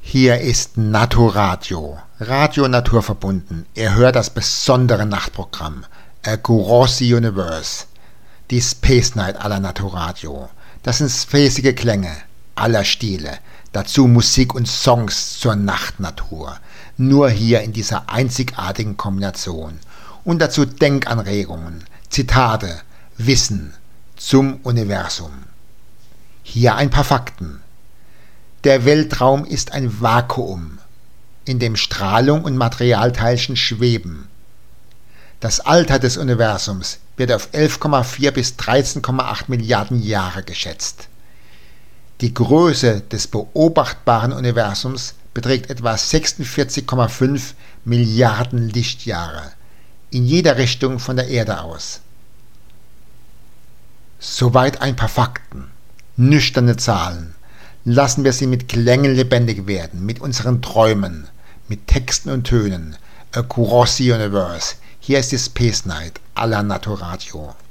Hier ist Naturadio, Radio naturverbunden. Ihr hört das besondere Nachtprogramm Across the Universe, die Space Night aller Naturadio. Das sind spacige Klänge aller Stile, dazu Musik und Songs zur Nachtnatur. Nur hier in dieser einzigartigen Kombination. Und dazu Denkanregungen, Zitate, Wissen zum Universum. Hier ein paar Fakten. Der Weltraum ist ein Vakuum, in dem Strahlung und Materialteilchen schweben. Das Alter des Universums wird auf 11,4 bis 13,8 Milliarden Jahre geschätzt. Die Größe des beobachtbaren Universums beträgt etwa 46,5 Milliarden Lichtjahre, in jeder Richtung von der Erde aus. Soweit ein paar Fakten, nüchterne Zahlen. Lassen wir sie mit Klängen lebendig werden, mit unseren Träumen, mit Texten und Tönen. Across the Universe. Hier ist die Space Night aller Naturadio.